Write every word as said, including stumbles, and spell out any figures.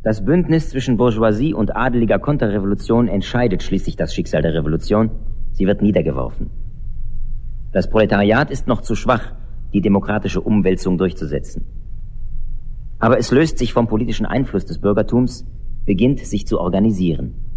Das Bündnis zwischen Bourgeoisie und adeliger Konterrevolution entscheidet schließlich das Schicksal der Revolution. Sie wird niedergeworfen. Das Proletariat ist noch zu schwach, die demokratische Umwälzung durchzusetzen. Aber es löst sich vom politischen Einfluss des Bürgertums, beginnt sich zu organisieren.